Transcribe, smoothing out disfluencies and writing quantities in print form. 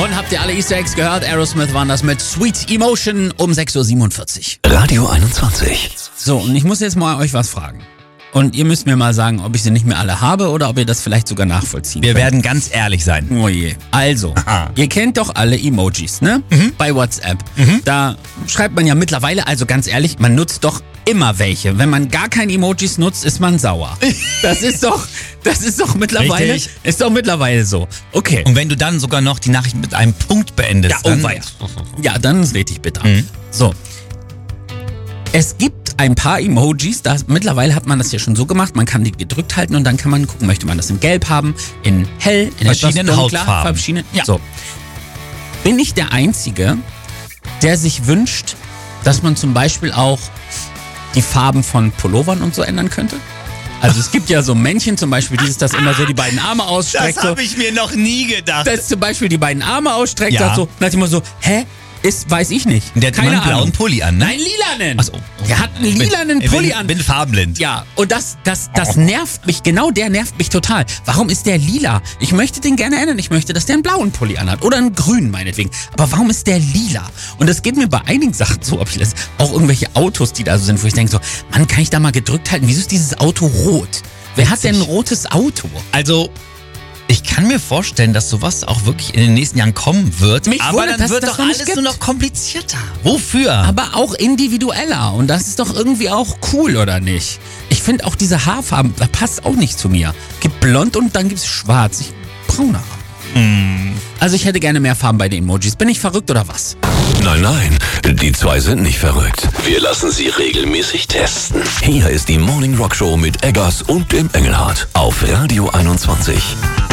Und habt ihr alle Easter Eggs gehört? Aerosmith waren das mit Sweet Emotion um 6.47 Uhr. Radio 21. So, und ich muss jetzt mal euch was fragen. Und ihr müsst mir mal sagen, ob ich sie nicht mehr alle habe oder ob ihr das vielleicht sogar nachvollziehen Wir könnt. werden ganz ehrlich sein. Oh je. Also, ihr kennt doch alle Emojis, ne? Bei WhatsApp. Da schreibt man ja mittlerweile, also ganz ehrlich, man nutzt doch immer welche. Wenn man gar keine Emojis nutzt, ist man sauer. Das ist doch mittlerweile, Richtig. ist doch mittlerweile so. Okay. Und wenn du dann sogar noch die Nachricht mit einem Punkt beendest, Ja, dann... weia. Ja, dann ist richtig bitter. So. Es gibt ein paar Emojis, mittlerweile hat man das ja schon so gemacht, man kann die gedrückt halten und dann kann man gucken, möchte man das in Gelb haben, in Hell, in Verschiedenen etwas dunkler, Hautfarben. verschiedene. Ja. So. Bin ich der Einzige, der sich wünscht, dass man zum Beispiel auch die Farben von Pullovern und so ändern könnte? Also es gibt ja so Männchen zum Beispiel, das immer so die beiden Arme ausstreckt. Das habe ich mir noch nie gedacht. Das zum Beispiel die beiden Arme ausstreckt, Ja. sagt so, nach dem Motto so, hä? Weiß ich nicht. Der hat immer einen blauen Pulli an, ne? Nein, lilanen. Ach so. Der hat einen lilanen Pulli an. Bin farbenblind. Ja, und das nervt mich, genau der nervt mich total. Warum ist der lila? Ich möchte den gerne ändern. Ich möchte, dass der einen blauen Pulli anhat. Oder einen grünen meinetwegen. Aber warum ist der lila? Und das geht mir bei einigen Sachen so, auch irgendwelche Autos, die da so sind, wo ich denke so, Mann, kann ich da mal gedrückt halten? Wieso ist dieses Auto rot? Wer hat denn ein rotes Auto? Also, ich kann mir vorstellen, dass sowas auch wirklich in den nächsten Jahren kommen wird. Mich aber wundert, dann dass wird das doch noch nicht alles gibt. nur noch komplizierter. Wofür? Aber auch individueller. Und das ist doch irgendwie auch cool, oder nicht? Ich finde auch diese Haarfarben, das passt auch nicht zu mir. Gibt blond und dann gibt's schwarz. Ich braune Haare. Also ich hätte gerne mehr Farben bei den Emojis. Bin ich verrückt oder was? Nein, die zwei sind nicht verrückt. Wir lassen sie regelmäßig testen. Hier ist die Morning Rock Show mit Eggers und dem Engelhardt auf Radio 21.